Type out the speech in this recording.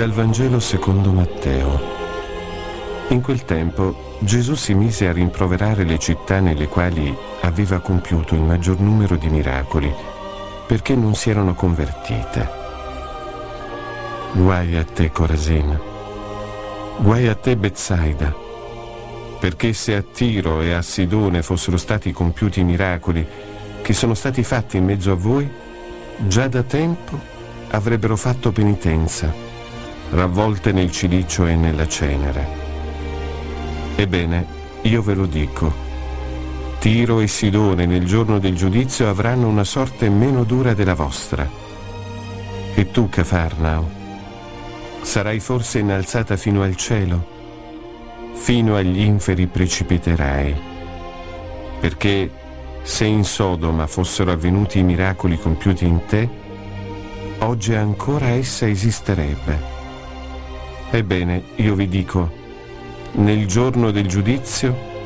Dal Vangelo secondo Matteo. In quel tempo Gesù si mise a rimproverare le città nelle quali aveva compiuto il maggior numero di miracoli, perché non si erano convertite. Guai a te, Corasin! Guai a te, Betsaida! Perché se a Tiro e a Sidone fossero stati compiuti i miracoli che sono stati fatti in mezzo a voi, già da tempo avrebbero fatto penitenza, ravvolte nel cilicio e nella cenere. Ebbene, io ve lo dico, Tiro e Sidone nel giorno del giudizio avranno una sorte meno dura della vostra. E tu, Cafarnao, sarai forse innalzata fino al cielo? Fino agli inferi precipiterai. Perché se in Sodoma fossero avvenuti i miracoli compiuti in te, oggi ancora essa esisterebbe. Ebbene, io vi dico, nel giorno del giudizio